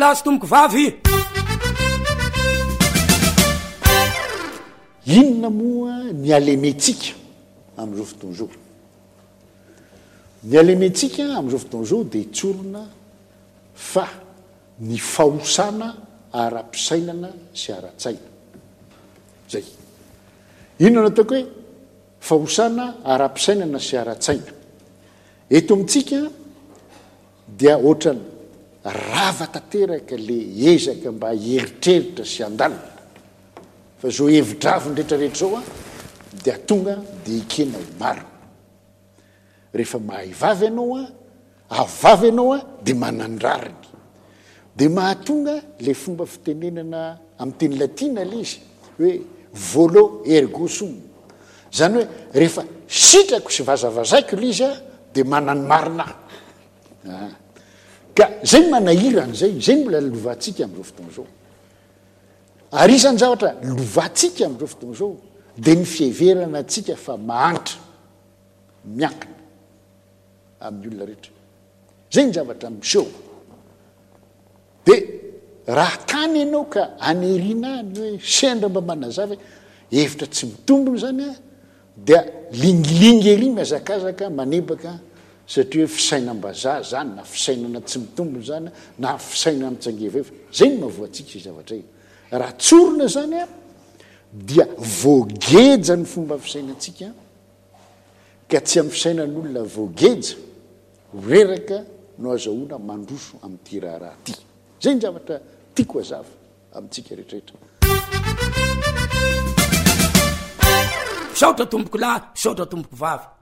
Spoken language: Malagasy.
lahy sy tomboko vavy. Inona moa ny alementsika am'izao fotoana izao? Ny alementsika am'izao fotoana izao dia tsorona fa ny fahosana ara-pisainana sy ara-tsaina. Zay. Inona no ataoko hoe fahosana ara-pisainana sy ara-tsaina. Eto amintsika dia ohatrany rava tanteraka le ezaka mba hieritreritra sy andalina. Fa zao hevitravony rehetrarehetra zao dia tonga dia ikena ho marina. Rehefa mahay vavy ianao avavy ianao dia manandrariny. Dia mahatonga le fomba fitenenana amin'ny teny latina le izy hoe volo ergo sum. Zany hoe rehefa sitrako sy vazavazaiko le izy dia manany marina. Ka zay manahirany zay mbola lovantsika amin'izao fotoana izao. Ary isany zavatra lovantsika amin'izao fotoana izao dia ny fiheverana antsika fa mahantra miankina amin'ny olona rehetra. Zay ny zavatra miseho. Dia raha tany ianao ka aneriana ny hoe sendra mba manazava hevitra tsy mitombony zany dia lingilingy ery mihazakazaka manebaka satria hoe fisainam-bazaha zany na fisainana tsy mitombony zany na fisainana mitsangevahevitra. Zay ny mahavoantsika izy zavatra io. Raha tsorona zany dia voageja ny fomba fisainantsika ka tsy amin'ny fisainan'olona voageja reraka no azahoana mandroso amin'ity raharaha ty. Zay ny zavatra tiako hazava amintsika rehetrarehetra. Saotra tomboko lahy, saotra tomboko vavy.